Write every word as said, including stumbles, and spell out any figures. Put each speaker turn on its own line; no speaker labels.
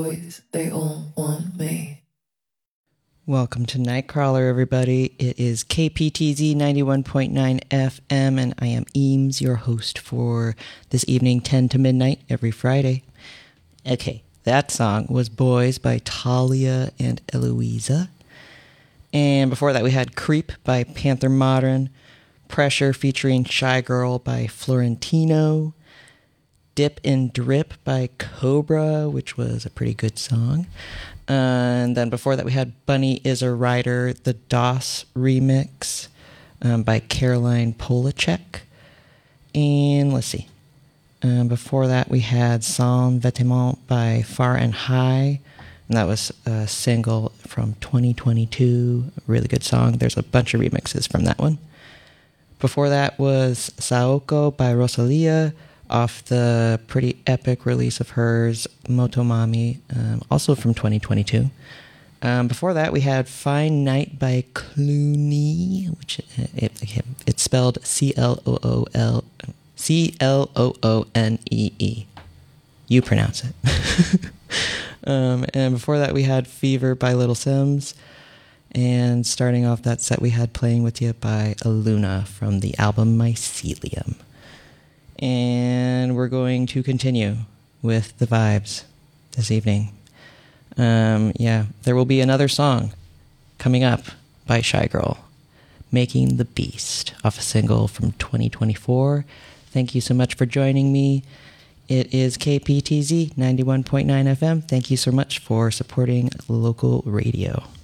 boys, they all want me.
Welcome to Nightcrawler, everybody. It is K P T Z ninety-one point nine F M, and I am Eames, your host for this evening, ten to midnight, every Friday. Okay, that song was Boys by Talia and Eloisa. And before that, we had Creep by Panther Modern, Pressure featuring Shy Girl by Florentino, Dip and Drip by Cobra, which was a pretty good song. And then before that, we had Bunny is a Rider, the DOS remix um, by Caroline Polachek. And let's see. Um, before that, we had Sans Vêtements by Far and High. And that was a single from twenty twenty-two. Really good song. There's a bunch of remixes from that one. Before that was Saoko by Rosalia, off the pretty epic release of hers, Motomami, um, also from twenty twenty-two. Um, before that, we had Fine Night by Clooney, which it, it, it's spelled C L O O L C L O O N E E. You pronounce it. um, and before that, we had Fever by Little Sims. And starting off that set, we had Playing With You by Aluna from the album Mycelium. And we're going to continue with the vibes this evening. Um, yeah, there will be another song coming up by Shy Girl, Making the Beast, off a single from twenty twenty-four. Thank you so much for joining me. It is K P T Z ninety-one point nine F M. Thank you so much for supporting local radio.